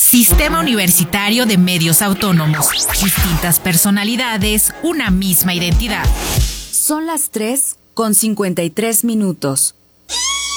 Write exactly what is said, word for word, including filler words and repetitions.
Sistema Universitario de Medios Autónomos. Distintas personalidades, una misma identidad. Son las tres con cincuenta y tres minutos.